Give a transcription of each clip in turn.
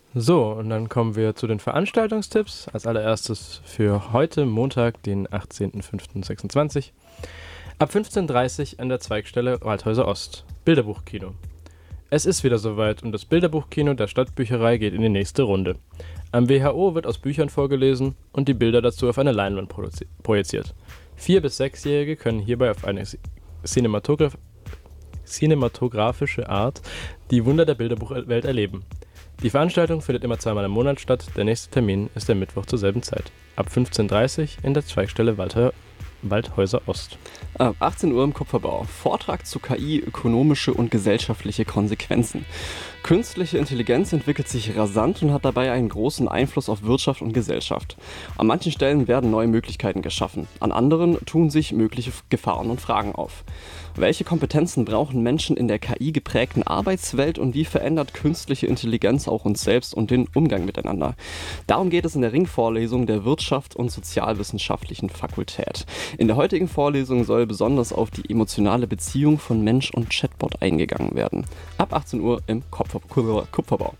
So, und dann kommen wir zu den Veranstaltungstipps. Als allererstes für heute, Montag, den 18.05.26. Ab 15:30 Uhr an der Zweigstelle Waldhäuser Ost. Bilderbuchkino. Es ist wieder soweit und das Bilderbuchkino der Stadtbücherei geht in die nächste Runde. Am WHO wird aus Büchern vorgelesen und die Bilder dazu auf eine Leinwand projiziert. 4- bis 6-Jährige können hierbei auf eine cinematografische Art die Wunder der Bilderbuchwelt erleben. Die Veranstaltung findet immer zweimal im Monat statt. Der nächste Termin ist der Mittwoch zur selben Zeit. Ab 15:30 Uhr in der Zweigstelle Waldhäuser Ost. Ab 18 Uhr im Kupferbau. Vortrag zu KI, ökonomische und gesellschaftliche Konsequenzen. Künstliche Intelligenz entwickelt sich rasant und hat dabei einen großen Einfluss auf Wirtschaft und Gesellschaft. An manchen Stellen werden neue Möglichkeiten geschaffen, an anderen tun sich mögliche Gefahren und Fragen auf. Welche Kompetenzen brauchen Menschen in der KI-geprägten Arbeitswelt und wie verändert künstliche Intelligenz auch uns selbst und den Umgang miteinander? Darum geht es in der Ringvorlesung der Wirtschaft- und Sozialwissenschaftlichen Fakultät. In der heutigen Vorlesung soll besonders auf die emotionale Beziehung von Mensch und Chatbot eingegangen werden. Ab 18 Uhr im Kupferbau.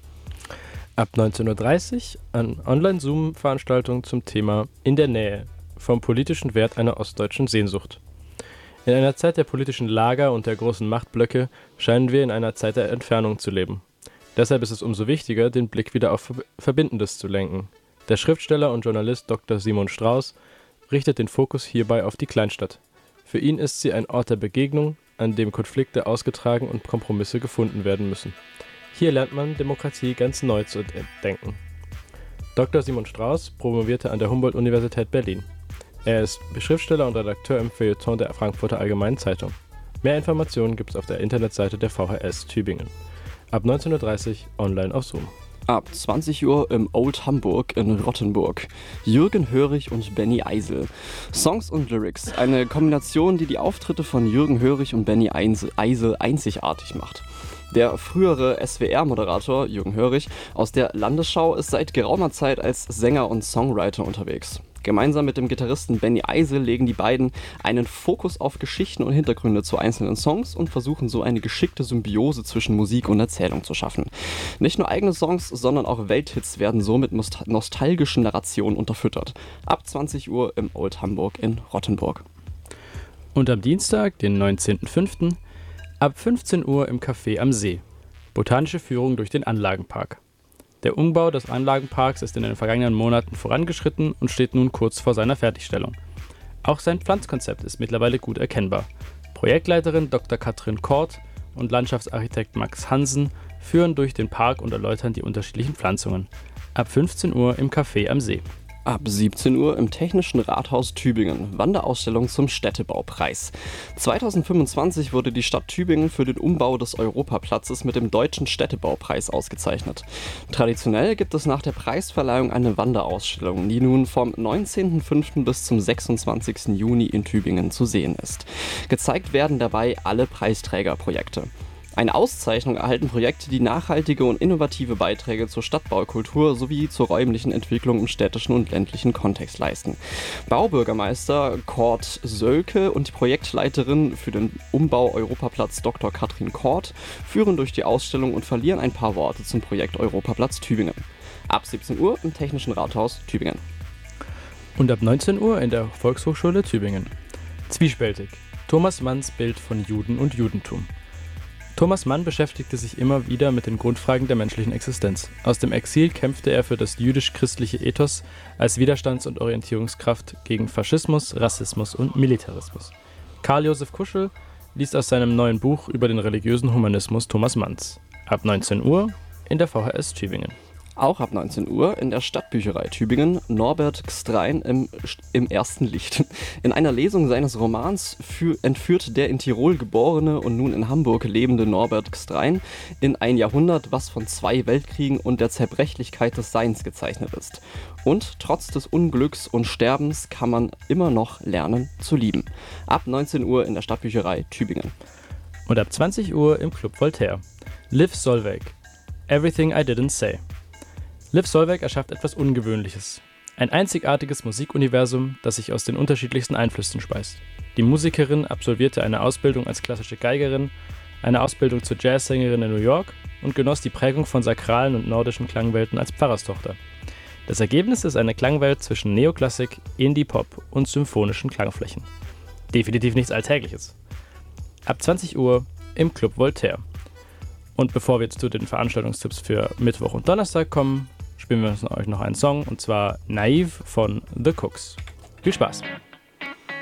Ab 19:30 Uhr an Online-Zoom-Veranstaltung zum Thema In der Nähe vom politischen Wert einer ostdeutschen Sehnsucht. In einer Zeit der politischen Lager und der großen Machtblöcke scheinen wir in einer Zeit der Entfernung zu leben. Deshalb ist es umso wichtiger, den Blick wieder auf Verbindendes zu lenken. Der Schriftsteller und Journalist Dr. Simon Strauß richtet den Fokus hierbei auf die Kleinstadt. Für ihn ist sie ein Ort der Begegnung, an dem Konflikte ausgetragen und Kompromisse gefunden werden müssen. Hier lernt man Demokratie ganz neu zu entdenken. Dr. Simon Strauß promovierte an der Humboldt-Universität Berlin. Er ist Schriftsteller und Redakteur im Feuilleton der Frankfurter Allgemeinen Zeitung. Mehr Informationen gibt es auf der Internetseite der VHS Tübingen. Ab 19:30 Uhr online auf Zoom. Ab 20 Uhr im Old Hamburg in Rottenburg. Jürgen Hörig und Benny Eisel. Songs und Lyrics. Eine Kombination, die die Auftritte von Jürgen Hörig und Benny Eisel einzigartig macht. Der frühere SWR-Moderator Jürgen Hörig aus der Landesschau ist seit geraumer Zeit als Sänger und Songwriter unterwegs. Gemeinsam mit dem Gitarristen Benny Eisel legen die beiden einen Fokus auf Geschichten und Hintergründe zu einzelnen Songs und versuchen so eine geschickte Symbiose zwischen Musik und Erzählung zu schaffen. Nicht nur eigene Songs, sondern auch Welthits werden so mit nostalgischen Narrationen unterfüttert. Ab 20 Uhr im Old Hamburg in Rottenburg. Und am Dienstag, den 19.05., ab 15 Uhr im Café am See. Botanische Führung durch den Anlagenpark. Der Umbau des Anlagenparks ist in den vergangenen Monaten vorangeschritten und steht nun kurz vor seiner Fertigstellung. Auch sein Pflanzkonzept ist mittlerweile gut erkennbar. Projektleiterin Dr. Katrin Kort und Landschaftsarchitekt Max Hansen führen durch den Park und erläutern die unterschiedlichen Pflanzungen. Ab 15 Uhr im Café am See. Ab 17 Uhr im Technischen Rathaus Tübingen. Wanderausstellung zum Städtebaupreis. 2025 wurde die Stadt Tübingen für den Umbau des Europaplatzes mit dem Deutschen Städtebaupreis ausgezeichnet. Traditionell gibt es nach der Preisverleihung eine Wanderausstellung, die nun vom 19.05. bis zum 26. Juni in Tübingen zu sehen ist. Gezeigt werden dabei alle Preisträgerprojekte. Eine Auszeichnung erhalten Projekte, die nachhaltige und innovative Beiträge zur Stadtbaukultur sowie zur räumlichen Entwicklung im städtischen und ländlichen Kontext leisten. Baubürgermeister Kurt Sölke und die Projektleiterin für den Umbau Europaplatz Dr. Katrin Kort führen durch die Ausstellung und verlieren ein paar Worte zum Projekt Europaplatz Tübingen. Ab 17 Uhr im Technischen Rathaus Tübingen. Und ab 19 Uhr in der Volkshochschule Tübingen. Zwiespältig. Thomas Manns Bild von Juden und Judentum. Thomas Mann beschäftigte sich immer wieder mit den Grundfragen der menschlichen Existenz. Aus dem Exil kämpfte er für das jüdisch-christliche Ethos als Widerstands- und Orientierungskraft gegen Faschismus, Rassismus und Militarismus. Karl Josef Kuschel liest aus seinem neuen Buch über den religiösen Humanismus Thomas Manns. Ab 19 Uhr in der VHS Tübingen. Auch ab 19 Uhr in der Stadtbücherei Tübingen Norbert Gstrein im ersten Licht. In einer Lesung seines Romans entführt der in Tirol geborene und nun in Hamburg lebende Norbert Gstrein in ein Jahrhundert, was von 2 Weltkriegen und der Zerbrechlichkeit des Seins gezeichnet ist. Und trotz des Unglücks und Sterbens kann man immer noch lernen zu lieben. Ab 19 Uhr in der Stadtbücherei Tübingen. Und ab 20 Uhr im Club Voltaire. Liv Solveig. Everything I Didn't Say. Liv Solveig erschafft etwas Ungewöhnliches. Ein einzigartiges Musikuniversum, das sich aus den unterschiedlichsten Einflüssen speist. Die Musikerin absolvierte eine Ausbildung als klassische Geigerin, eine Ausbildung zur Jazzsängerin in New York und genoss die Prägung von sakralen und nordischen Klangwelten als Pfarrerstochter. Das Ergebnis ist eine Klangwelt zwischen Neoklassik, Indie-Pop und symphonischen Klangflächen. Definitiv nichts Alltägliches. Ab 20 Uhr im Club Voltaire. Und bevor wir jetzt zu den Veranstaltungstipps für Mittwoch und Donnerstag kommen, spielen wir euch noch einen Song, und zwar Naive von The Cooks. Viel Spaß!